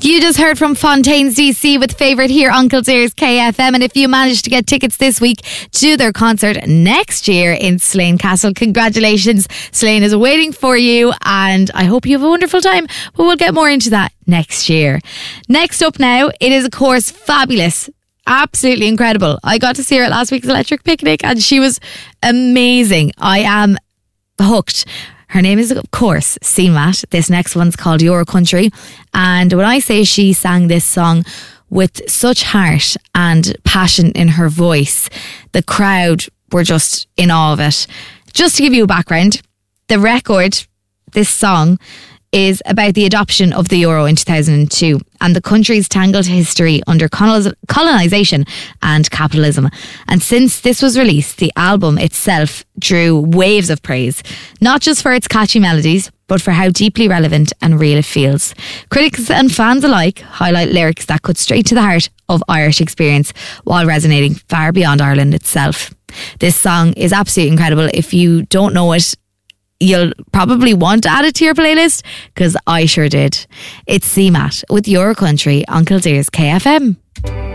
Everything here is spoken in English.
You just heard from Fontaine's DC with Favourite here on Kildare KFM, and if you managed to get tickets this week to their concert next year in Slane Castle, congratulations. Slane is waiting for you and I hope you have a wonderful time, but we'll get more into that next year. Next up now, it is of course fabulous, absolutely incredible. I got to see her at last week's Electric Picnic and she was amazing. I am hooked. Her name is, of course, CMAT. This next one's called Your Country. And when I say she sang this song with such heart and passion in her voice, the crowd were just in awe of it. Just to give you a background, the record, this song, is about the adoption of the euro in 2002 and the country's tangled history under colonisation and capitalism. And since this was released, the album itself drew waves of praise, not just for its catchy melodies, but for how deeply relevant and real it feels. Critics and fans alike highlight lyrics that cut straight to the heart of Irish experience while resonating far beyond Ireland itself. This song is absolutely incredible. If you don't know it, you'll probably want to add it to your playlist, because I sure did. It's CMAT with Your Country on Kildare's KFM.